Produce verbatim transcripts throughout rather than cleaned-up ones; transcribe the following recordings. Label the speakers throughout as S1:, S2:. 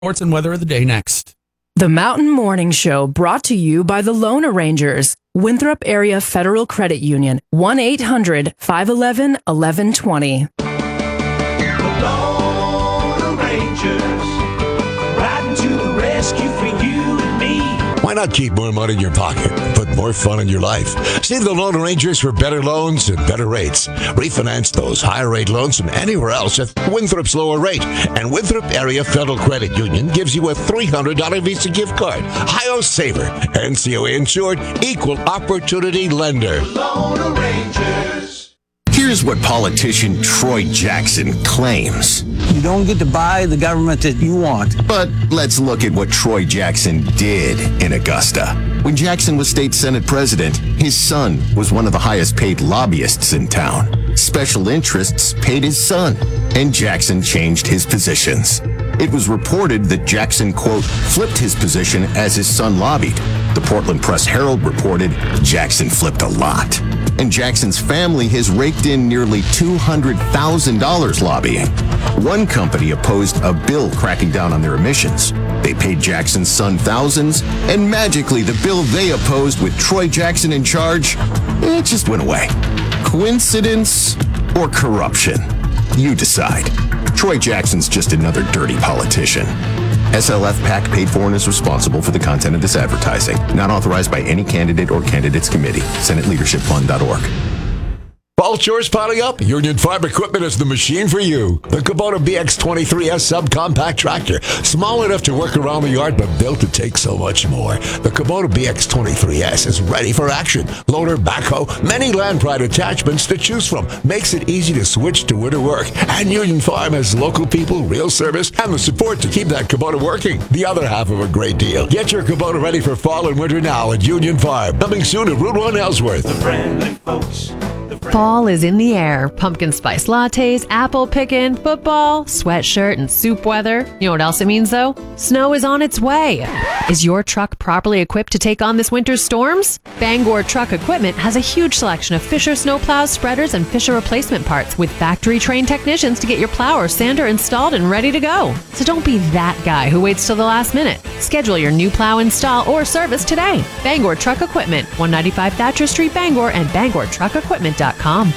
S1: Sports and weather of the day next.
S2: The Mountain Morning Show brought to you by the Loan Arrangers, Winthrop Area Federal Credit Union, one eight hundred five one one eleven twenty.
S3: The Loan Arrangers, riding to the rescue for you and me.
S4: Why not keep more money in your pocket and put more fun in your life? See the Loan Arrangers for better loans and better rates. Refinance those higher rate loans from anywhere else at Winthrop's lower rate. And Winthrop Area Federal Credit Union gives you a three hundred dollars Visa gift card. Hi O Saver. N C O A insured, equal opportunity lender.
S3: Loan Arrangers.
S5: Here's what politician Troy Jackson claims.
S6: You don't get to buy the government that you want.
S5: But let's look at what Troy Jackson did in Augusta. When Jackson was state senate president, his son was one of the highest paid lobbyists in town. Special interests paid his son, and Jackson changed his positions. It was reported that Jackson, quote, flipped his position as his son lobbied. The Portland Press-Herald reported Jackson flipped a lot. And Jackson's family has raked in nearly two hundred thousand dollars lobbying. One company opposed a bill cracking down on their emissions. They paid Jackson's son thousands, and magically the bill they opposed with Troy Jackson in charge, it just went away. Coincidence or corruption? You decide. Troy Jackson's just another dirty politician. S L F PAC paid for and is responsible for the content of this advertising. Not authorized by any candidate or candidates committee. Senate Leadership Fund dot org.
S4: Fall chores piling up? Union Farm Equipment is the machine for you. The Kubota B X twenty-three S subcompact tractor. Small enough to work around the yard, but built to take so much more. The Kubota B X twenty-three S is ready for action. Loader, backhoe, many Land Pride attachments to choose from. Makes it easy to switch to winter work. And Union Farm has local people, real service, and the support to keep that Kubota working. The other half of a great deal. Get your Kubota ready for fall and winter now at Union Farm. Coming soon to Route one Ellsworth.
S3: The friendly folks.
S7: Fall is in the air. Pumpkin spice lattes, apple pickin', football, sweatshirt, and soup weather. You know what else it means, though? Snow is on its way. Is your truck properly equipped to take on this winter's storms? Bangor Truck Equipment has a huge selection of Fisher snowplows, spreaders, and Fisher replacement parts with factory-trained technicians to get your plow or sander installed and ready to go. So don't be that guy who waits till the last minute. Schedule your new plow install or service today. Bangor Truck Equipment, one ninety-five Thatcher Street, Bangor, and bangor truck equipment dot com.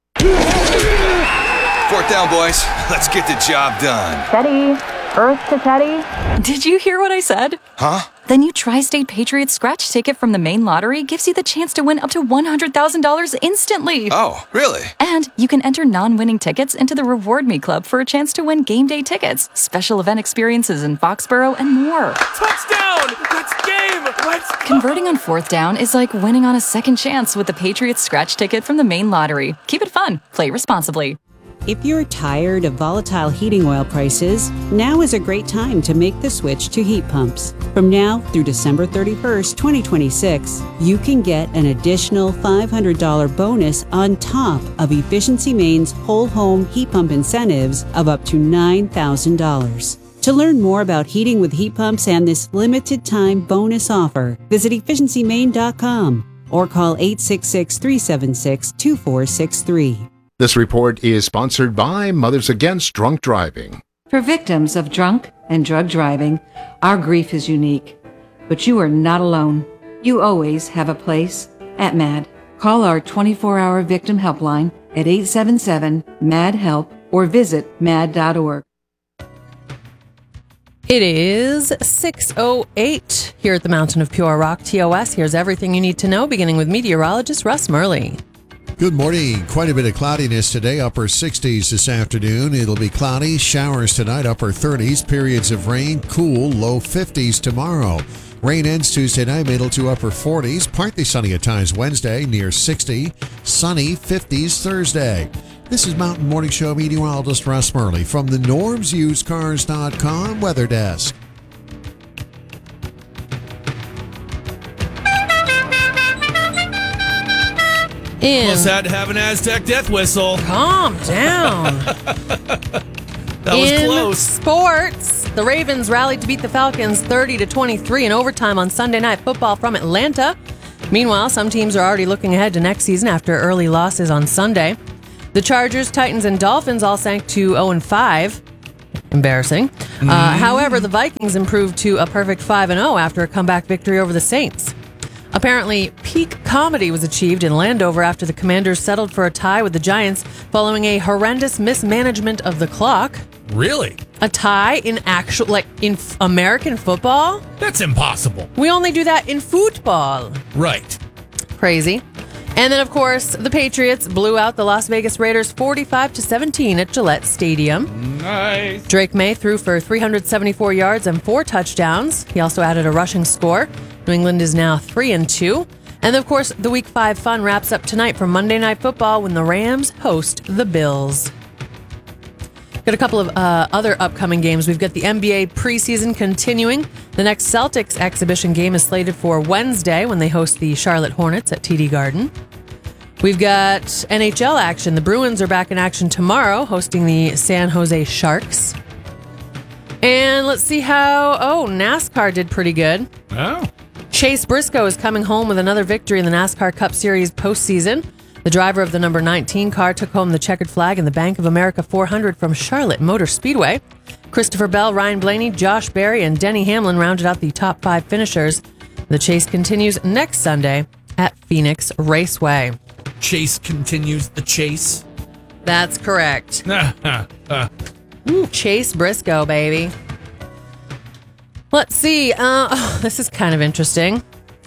S8: Fourth down, boys. Let's get the job done.
S9: Teddy. Earth to Teddy. Did you hear what I said?
S8: Huh?
S9: The new Tri-State Patriots scratch ticket from the main lottery gives you the chance to win up to one hundred thousand dollars instantly.
S8: Oh, really?
S9: And you can enter non-winning tickets into the Reward Me Club for a chance to win game day tickets, special event experiences in Foxborough, and more.
S10: Touchdown! That's game! Let's go!
S9: Converting on fourth down is like winning on a second chance with the Patriots scratch ticket from the main lottery. Keep it fun. Play responsibly.
S11: If you're tired of volatile heating oil prices, now is a great time to make the switch to heat pumps. From now through December thirty-first, twenty twenty-six, you can get an additional five hundred dollars bonus on top of Efficiency Maine's whole home heat pump incentives of up to nine thousand dollars. To learn more about heating with heat pumps and this limited time bonus offer, visit efficiency maine dot com or call eight six six, three seven six, two four six three.
S12: This report is sponsored by Mothers Against Drunk Driving.
S13: For victims of drunk and drug driving, our grief is unique. But you are not alone. You always have a place at MAD. Call our twenty-four hour victim helpline at eight seven seven, M A D, HELP or visit mad dot org.
S7: It is six oh eight here at the Mountain of Pure Rock T O S. Here's everything you need to know, beginning with meteorologist Russ Murley.
S14: Good morning. Quite a bit of cloudiness today, upper sixties this afternoon. It'll be cloudy, showers tonight, upper thirties, periods of rain, cool, low fifties tomorrow. Rain ends Tuesday night, middle to upper forties, partly sunny at times Wednesday, near sixty, sunny fifties Thursday. This is Mountain Morning Show meteorologist Russ Murley from the norms used cars dot com weather desk.
S1: In. Plus had to have an Aztec death whistle.
S7: Calm down.
S1: That was
S7: in
S1: close.
S7: Sports, the Ravens rallied to beat the Falcons thirty to twenty-three in overtime on Sunday Night Football from Atlanta. Meanwhile, some teams are already looking ahead to next season after early losses on Sunday. The Chargers, Titans, and Dolphins all sank to oh and five. Embarrassing. Mm. Uh, however, the Vikings improved to a perfect five and oh after a comeback victory over the Saints. Apparently, peak comedy was achieved in Landover after the Commanders settled for a tie with the Giants following a horrendous mismanagement of the clock.
S1: Really?
S7: A tie in actual, like, in f- American football?
S1: That's impossible.
S7: We only do that in football.
S1: Right.
S7: Crazy. And then, of course, the Patriots blew out the Las Vegas Raiders forty-five to seventeen at Gillette Stadium.
S1: Nice.
S7: Drake May threw for three hundred seventy-four yards and four touchdowns. He also added a rushing score. New England is now three and two. And, of course, the Week five fun wraps up tonight for Monday Night Football when the Rams host the Bills. Got a couple of uh, other upcoming games. We've got the N B A preseason continuing. The next Celtics exhibition game is slated for Wednesday when they host the Charlotte Hornets at T D Garden. We've got N H L action. The Bruins are back in action tomorrow, hosting the San Jose Sharks. And let's see how... Oh, NASCAR did pretty good.
S1: Oh.
S7: Chase Briscoe is coming home with another victory in the NASCAR Cup Series postseason. The driver of the number nineteen car took home the checkered flag in the Bank of America four hundred from Charlotte Motor Speedway. Christopher Bell, Ryan Blaney, Josh Berry, and Denny Hamlin rounded out the top five finishers. The chase continues next Sunday at Phoenix Raceway.
S1: Chase continues the chase.
S7: That's correct. Ooh, Chase Briscoe, baby. Let's see. Uh, oh, this is kind of interesting.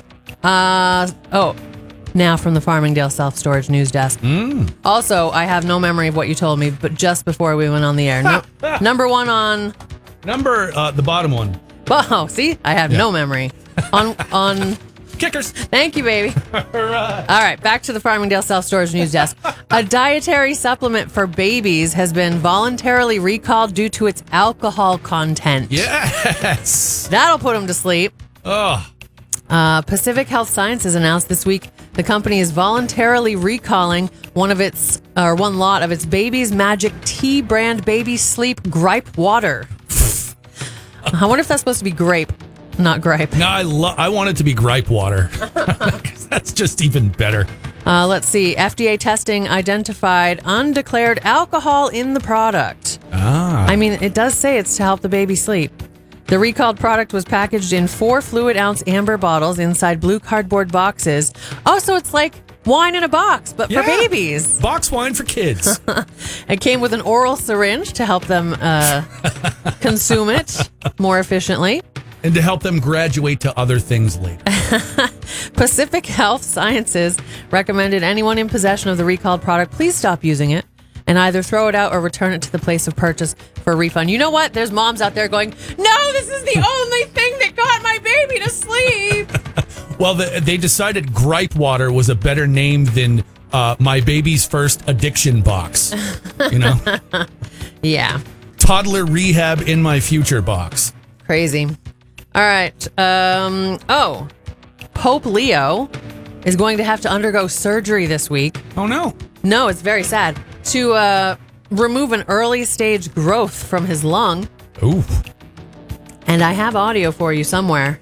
S7: Uh, oh, now from the Farmingdale Self-Storage News Desk.
S1: Mm.
S7: Also, I have no memory of what you told me, but just before we went on the air. No, number one on...
S1: Number, uh, the bottom one.
S7: Oh, see? I have yeah. no memory. On... on
S1: Kickers.
S7: Thank you, baby. All right. All right, back to the Farmingdale Self-Storage News Desk. A dietary supplement for babies has been voluntarily recalled due to its alcohol content.
S1: Yes.
S7: That'll put them to sleep.
S1: Oh.
S7: Uh, Pacific Health Sciences announced this week the company is voluntarily recalling one of its, or one lot of its Baby's Magic Tea brand baby sleep gripe water. I wonder if that's supposed to be grape. Not gripe.
S1: No, I lo- I want it to be gripe water. That's just even better.
S7: Uh, let's see. F D A testing identified undeclared alcohol in the product.
S1: Ah.
S7: I mean, it does say it's to help the baby sleep. The recalled product was packaged in four fluid ounce amber bottles inside blue cardboard boxes. Oh, so it's like wine in a box, but
S1: yeah.
S7: for babies.
S1: Box wine for kids.
S7: It came with an oral syringe to help them uh, consume it more efficiently.
S1: And to help them graduate to other things later.
S7: Pacific Health Sciences recommended anyone in possession of the recalled product, please stop using it and either throw it out or return it to the place of purchase for a refund. You know what? There's moms out there going, no, this is the only thing that got my baby to sleep.
S1: Well, the, they decided gripe water was a better name than uh, my baby's first addiction box. You know?
S7: Yeah.
S1: Toddler rehab in my future box.
S7: Crazy. All right. Um, oh, Pope Leo is going to have to undergo surgery this week.
S1: Oh, no.
S7: No, it's very sad. To uh, remove an early stage growth from his lung.
S1: Ooh.
S7: And I have audio for you somewhere.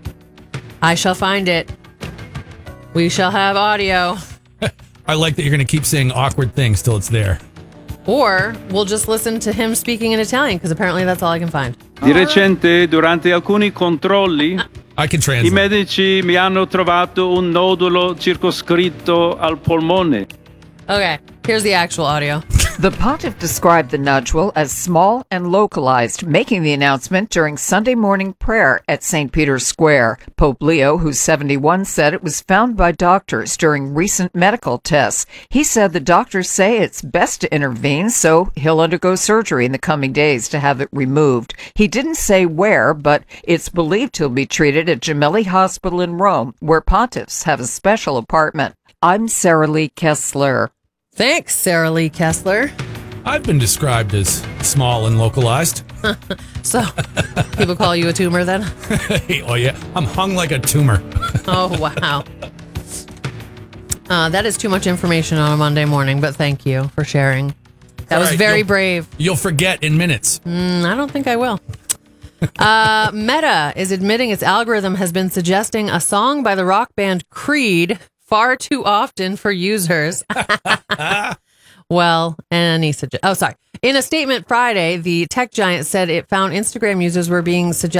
S7: I shall find it. We shall have audio.
S1: I like that you're going to keep saying awkward things till it's there.
S7: Or we'll just listen to him speaking in Italian, because apparently that's all I can find.
S15: Di recente, durante alcuni controlli,
S1: I can translate.
S15: I medici mi hanno trovato un nodulo circoscritto al polmone.
S7: Okay, here's the actual audio.
S16: The pontiff described the nodule as small and localized, making the announcement during Sunday morning prayer at Saint Peter's Square. Pope Leo, who's seventy-one, said it was found by doctors during recent medical tests. He said the doctors say it's best to intervene, so he'll undergo surgery in the coming days to have it removed. He didn't say where, but it's believed he'll be treated at Gemelli Hospital in Rome, where pontiffs have a special apartment. I'm Sarah Lee Kessler.
S7: Thanks, Sarah Lee Kessler.
S1: I've been described as small and localized.
S7: So, people call you a tumor then?
S1: Oh, yeah. I'm hung like a tumor.
S7: Oh, wow. Uh, that is too much information on a Monday morning, but thank you for sharing. That
S1: All
S7: was
S1: right,
S7: very
S1: you'll,
S7: brave.
S1: You'll forget in minutes.
S7: Mm, I don't think I will. uh, Meta is admitting its algorithm has been suggesting a song by the rock band Creed far too often for users. Well, any suggest. Oh, sorry. In a statement Friday, the tech giant said it found Instagram users were being suggested